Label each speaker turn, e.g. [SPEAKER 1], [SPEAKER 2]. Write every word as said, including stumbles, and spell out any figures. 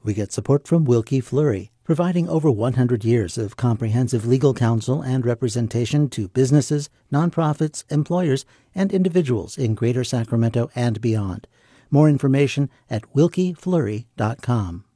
[SPEAKER 1] We get support from Wilkie Fleury, providing over one hundred years of comprehensive legal counsel and representation to businesses, nonprofits, employers, and individuals in Greater Sacramento and beyond. More information at wilkie fleury dot com.